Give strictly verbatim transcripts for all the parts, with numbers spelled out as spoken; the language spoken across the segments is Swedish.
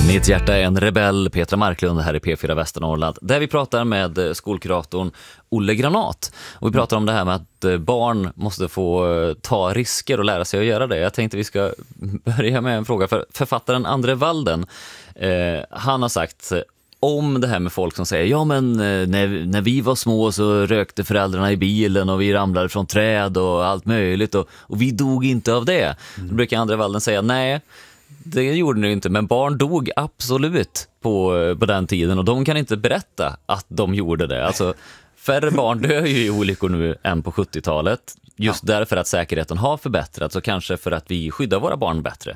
Mitt hjärta är en rebell, Petra Marklund här i P fyra Västernorrland, där vi pratar med skolkuratorn Olle Granat. Och vi pratar om det här med att barn måste få ta risker och lära sig att göra det. Jag tänkte vi ska börja med en fråga. För författaren Andre Walden, eh, han har sagt om det här med folk som säger ja men när, när vi var små så rökte föräldrarna i bilen och vi ramlade från träd och allt möjligt och, och vi dog inte av det. Mm. Då brukar Andre Walden säga nej, det gjorde ni inte, men barn dog absolut på, på den tiden och de kan inte berätta att de gjorde det. Alltså, färre barn dör ju i olyckor nu än på sjuttiotalet, just ja. Därför att säkerheten har förbättrats och kanske för att vi skyddar våra barn bättre.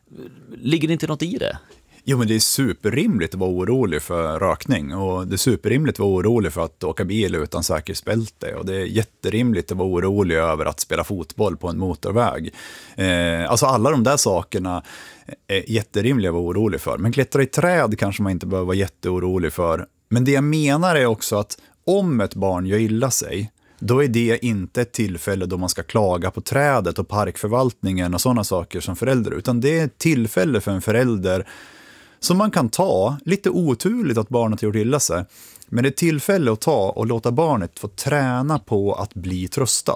Ligger det inte något i det? Jo, men det är superrimligt att vara orolig för rökning och det är superrimligt att vara orolig för att åka bil utan säkerhetsbälte och det är jätterimligt att vara orolig över att spela fotboll på en motorväg. Eh, alltså alla de där sakerna är jätterimliga att vara orolig för. Men klättra i träd kanske man inte behöver vara jätteorolig för. Men det jag menar är också att om ett barn gör illa sig, då är det inte ett tillfälle då man ska klaga på trädet och parkförvaltningen och sådana saker som förälder, utan det är ett tillfälle för en förälder som man kan ta, lite oturligt att barnet har gjort illa sig, men det är tillfälle att ta och låta barnet få träna på att bli tröstad.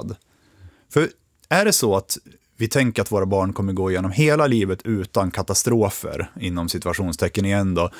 För är det så att vi tänker att våra barn kommer gå igenom hela livet utan katastrofer, inom situationstecken igen då,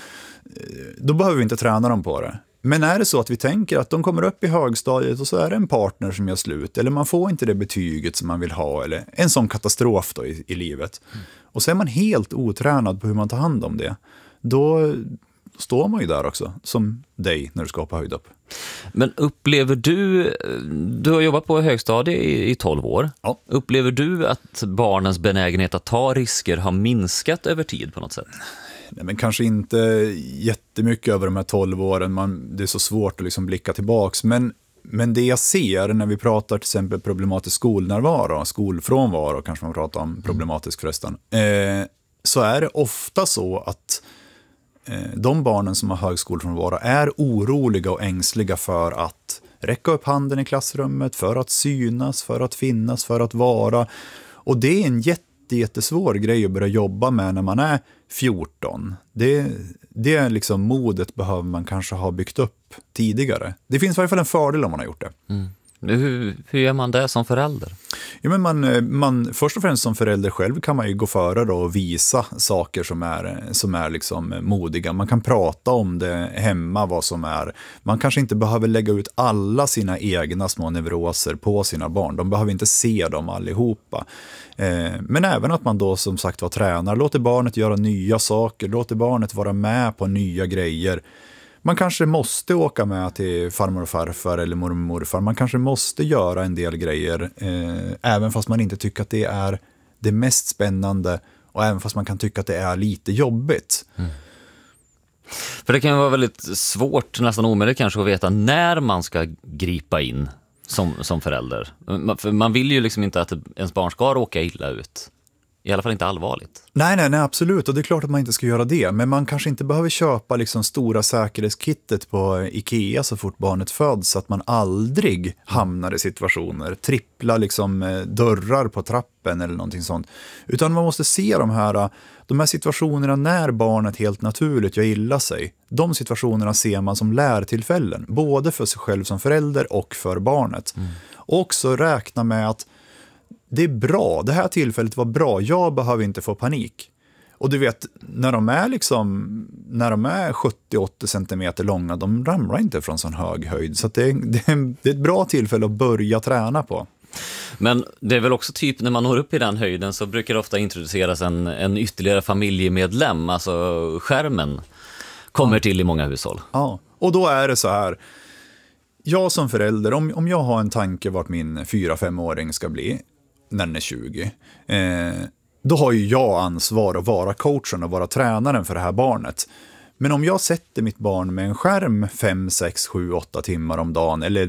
då behöver vi inte träna dem på det. Men är det så att vi tänker att de kommer upp i högstadiet och så är det en partner som gör slut, eller man får inte det betyget som man vill ha, eller en sån katastrof då i, i livet. Mm. Och så är man helt otränad på hur man tar hand om det. Då står man ju där också, som dig när du ska hoppa höjd upp. Men upplever du, du har jobbat på högstadiet i, i tolv år. Ja. Upplever du att barnens benägenhet att ta risker har minskat över tid på något sätt? Nej, men kanske inte jättemycket över de här tolv åren. Man, det är så svårt att liksom blicka tillbaks. Men, men det jag ser när vi pratar till exempel problematisk skolnärvaro, skolfrånvaro kanske man pratar om, problematisk förresten, eh, så är det ofta så att eh, de barnen som har högskolfrånvaro är oroliga och ängsliga för att räcka upp handen i klassrummet, för att synas, för att finnas, för att vara. Och det är en jätte Det är jättesvår grej att börja jobba med när man är fjorton. Det, det är liksom modet behöver man kanske ha byggt upp tidigare. Det finns i varje fall en fördel om man har gjort det. Mm. Hur, hur gör man det som förälder? Ja, men man, man, först och främst som förälder själv kan man ju gå före då och visa saker som är, som är liksom modiga. Man kan prata om det hemma, vad som är. Man kanske inte behöver lägga ut alla sina egna små neuroser på sina barn. De behöver inte se dem allihopa. Eh, men även att man då som sagt var tränar, låter barnet göra nya saker, låter barnet vara med på nya grejer. Man kanske måste åka med till farmor och farfar eller mormor och morfar. Man kanske måste göra en del grejer eh, även fast man inte tycker att det är det mest spännande och även fast man kan tycka att det är lite jobbigt. Mm. För det kan vara väldigt svårt, nästan omöjligt kanske, att veta när man ska gripa in som, som förälder. För man vill ju liksom inte att ens barn ska råka illa ut. I alla fall inte allvarligt. Nej, nej, nej, absolut. Och det är klart att man inte ska göra det. Men man kanske inte behöver köpa liksom stora säkerhetskittet på Ikea så fort barnet föds. Så att man aldrig hamnar i situationer. Trippla liksom dörrar på trappen eller någonting sånt. Utan man måste se de här, de här situationerna när barnet helt naturligt gör illa sig. De situationerna ser man som lärtillfällen. Både för sig själv som förälder och för barnet. Mm. Och också räkna med att det är bra, det här tillfället var bra, jag behöver inte få panik. Och du vet, när de är liksom när de är sjuttio till åttio centimeter långa, de ramlar inte från sån hög höjd. Så att det, det, det är ett bra tillfälle att börja träna på. Men det är väl också typ när man når upp i den höjden så brukar det ofta introduceras en, en ytterligare familjemedlem, alltså skärmen kommer ja. till i många hushåll. Ja, och då är det så här. Jag som förälder, om, om jag har en tanke vart min fyra-femåring ska bli när den är tjugo, eh, då har ju jag ansvar att vara coachen och vara tränaren för det här barnet. Men om jag sätter mitt barn med en skärm fem, sex, sju, åtta timmar om dagen eller